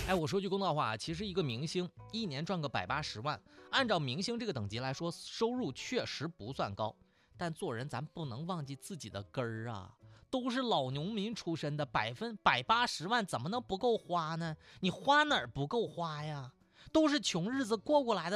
哎，我说句公道话，其实一个明星一年赚个180万，按照明星这个等级来说，收入确实不算高。但做人咱不能忘记自己的根儿啊，都是老农民出身的，180万怎么能不够花呢？你花哪儿不够花呀？都是穷日子过过来的。